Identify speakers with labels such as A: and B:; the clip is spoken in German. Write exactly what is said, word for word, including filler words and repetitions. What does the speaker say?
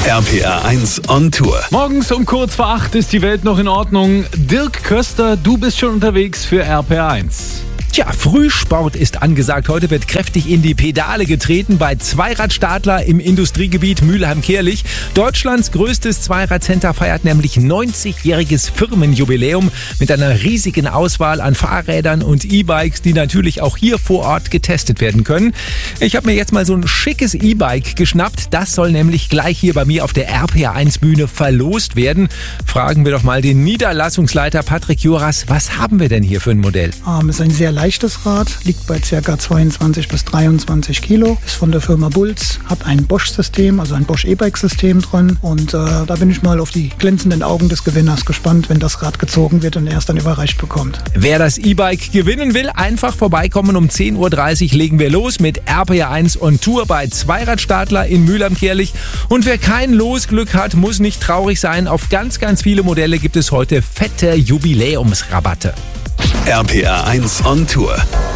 A: R P R eins on Tour.
B: Morgens um kurz vor acht ist die Welt noch in Ordnung. Dirk Köster, du bist schon unterwegs für R P R eins.
C: Tja, Frühsport ist angesagt. Heute wird kräftig in die Pedale getreten bei Zweiradstadler im Industriegebiet Mülheim-Kärlich. Deutschlands größtes Zweiradcenter feiert nämlich neunzigjähriges Firmenjubiläum mit einer riesigen Auswahl an Fahrrädern und E-Bikes, die natürlich auch hier vor Ort getestet werden können. Ich habe mir jetzt mal so ein schickes E-Bike geschnappt. Das soll nämlich gleich hier bei mir auf der R P R eins Bühne verlost werden. Fragen wir doch mal den Niederlassungsleiter Patrick Joras. Was haben wir denn hier für ein Modell?
D: Ähm, ist ein sehr leichtes Rad, liegt bei ca. zweiundzwanzig bis dreiundzwanzig Kilo, ist von der Firma Bulls, hat ein Bosch-System, also ein Bosch E-Bike-System drin und äh, da bin ich mal auf die glänzenden Augen des Gewinners gespannt, wenn das Rad gezogen wird und er es dann überreicht bekommt.
C: Wer das E-Bike gewinnen will, einfach vorbeikommen. Um zehn Uhr dreißig legen wir los mit R P R eins on Tour bei Zweiradstadler in Mülheim-Kärlich. Und wer kein Losglück hat, muss nicht traurig sein. Auf ganz, ganz viele Modelle gibt es heute fette Jubiläumsrabatte.
A: R P R eins on Tour.